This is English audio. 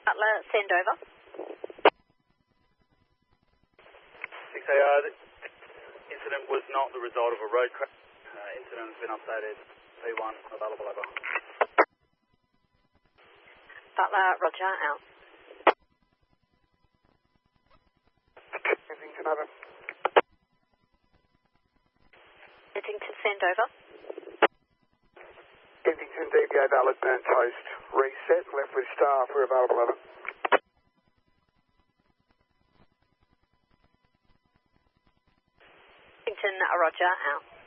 Butler, send over. 6AR, the incident was not the result of a road crash. Incident has been updated. P1 available, over. Butler, roger, out. Kensington, over. Kensington, send over. Kensington, DBA valid, burn toast. Reset, left with staff, we're available, over. Kensington, roger, out.